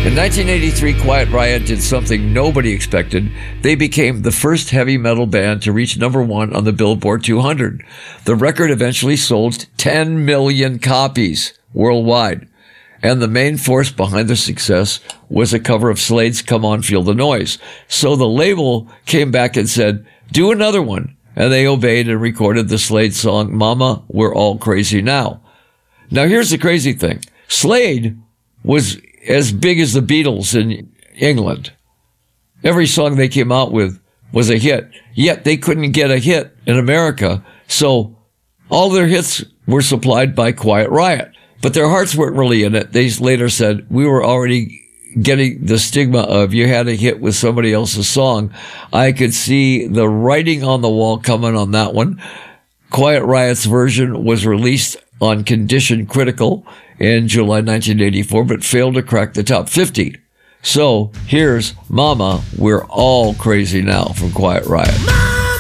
In 1983, Quiet Riot did something nobody expected. They became the first heavy metal band to reach #1 on the Billboard 200. The record eventually sold 10 million copies worldwide. And the main force behind the success was a cover of Slade's Come On Feel the Noise. So the label came back and said, do another one. And they obeyed and recorded the Slade song, Mama, We're All Crazy Now. Now here's the crazy thing. Slade was as big as the Beatles in England. Every song they came out with was a hit, yet they couldn't get a hit in America. So all their hits were supplied by Quiet Riot, but their hearts weren't really in it. They later said, we were already getting the stigma of you had a hit with somebody else's song. I could see the writing on the wall coming on that one. Quiet Riot's version was released on Condition Critical in July 1984, but failed to crack the top 50. So here's Mama, We're All Crazy Now from Quiet Riot.